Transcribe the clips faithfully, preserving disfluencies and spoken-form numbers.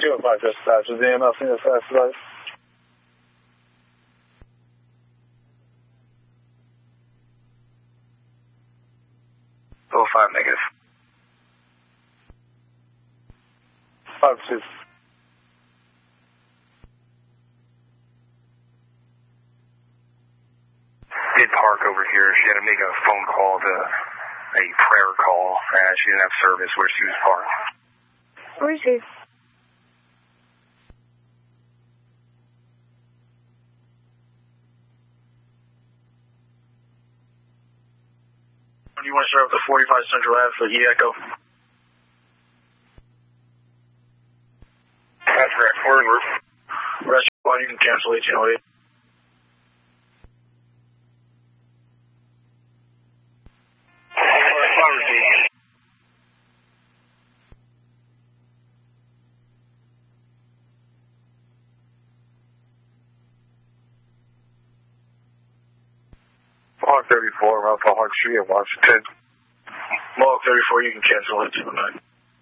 two oh five dispatch. Is the E M S in the fast device? oh five negative. five two. Did park over here. She had to make a phone call to a prayer call. Uh, she didn't have service where she was parked. Where is she? You want to start up the forty-five Central Ave for E Echo? That's correct. Forward. Rest one, you can cancel eighteen oh eight. Mohawk thirty-four, Ralph Mohawk Street in Washington. Mohawk thirty-four, you can cancel eighteen oh nine.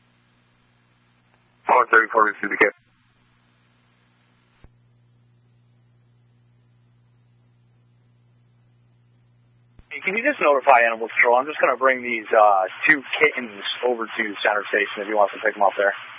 Mohawk thirty-four, receive the cancel. Can you just notify Animal Control? I'm just going to bring these uh, two kittens over to Center Station if you want to pick them up there.